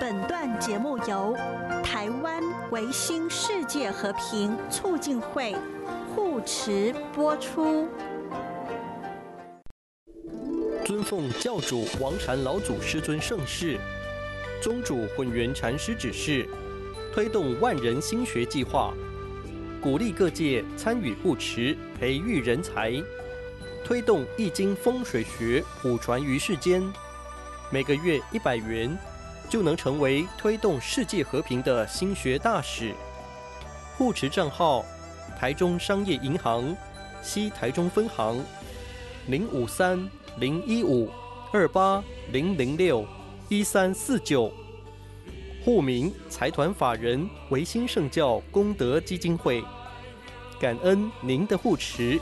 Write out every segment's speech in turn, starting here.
本段节目由台湾维新世界和平促进会护持播出。 尊奉教主王禅老祖师尊盛世，宗主混元禅师指示，推动万人心学计划，鼓励各界参与护持，培育人才，推动易经风水学普传于世间。每个月100元，就能成为推动世界和平的心学大使。护持账号：台中商业银行西台中分行053-015-28-006-1349，户名财团法人维新圣教功德基金会。感恩您的护持。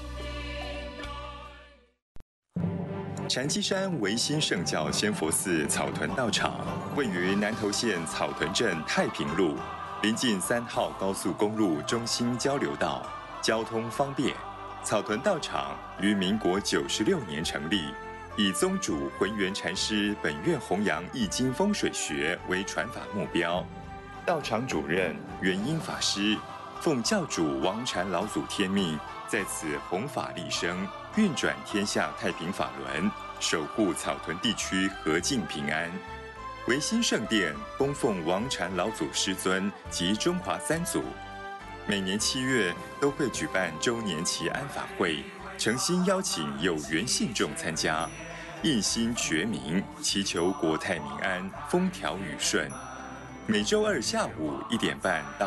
禅机山维新圣教仙佛寺草屯道场位于南投县草屯镇太平路，临近3号高速公路中心交流道，交通方便。草屯道场于民国96年成立，以宗主浑元禅师本愿弘扬易经风水学为传法目标。道场主任元英法师奉教主王禅老祖天命，在此弘法利生，运转天下太平法轮，守护草屯地区和静平安。维新圣殿供奉王禅老祖师尊及中华三祖，每年7月都会举办周年祈安法会，诚心邀请有缘信众参加，一心觉明，祈求国泰民安，风调雨顺。每周2下午1点半到